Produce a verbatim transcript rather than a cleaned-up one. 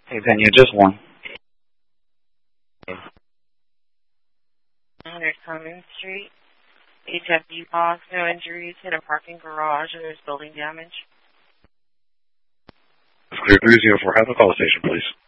Hey, Penny, just one. There's Cummins Street. H F D loss, no injuries, hit a parking garage, and there's building damage. Clear three zero four, have a call station, please.